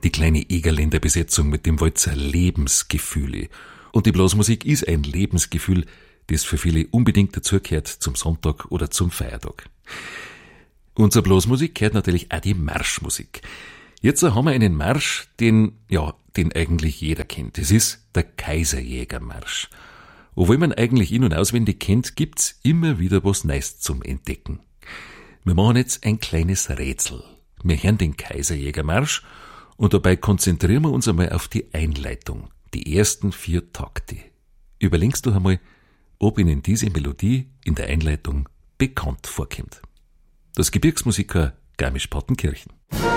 die kleine Egerländer Besetzung mit dem Walzer Lebensgefühle. Und die Blasmusik ist ein Lebensgefühl, das für viele unbedingt dazugehört zum Sonntag oder zum Feiertag. Und zur Blasmusik gehört natürlich auch die Marschmusik. Jetzt haben wir einen Marsch, den eigentlich jeder kennt. Das ist der Kaiserjägermarsch. Obwohl man eigentlich in- und auswendig kennt, gibt's immer wieder was Neues zum Entdecken. Wir machen jetzt ein kleines Rätsel. Wir hören den Kaiserjägermarsch und dabei konzentrieren wir uns einmal auf die Einleitung, die ersten 4 Takte. Überlegst du einmal, ob Ihnen diese Melodie in der Einleitung bekannt vorkommt. Das Gebirgsmusiker Garmisch-Partenkirchen.